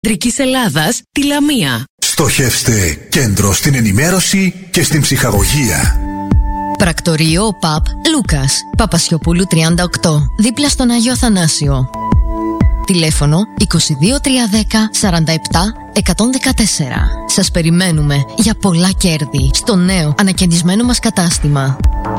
Κεντρικής Ελλάδας, τη Λαμία. Στοχεύστε κέντρο στην ενημέρωση και στην ψυχαγωγία. Πρακτορείο ΠΑΠ Λούκας, Παπασιοπούλου 38, δίπλα στον Άγιο Αθανάσιο. Τηλέφωνο 22310 47 114. Σας περιμένουμε για πολλά κέρδη στο νέο ανακαινισμένο μας κατάστημα.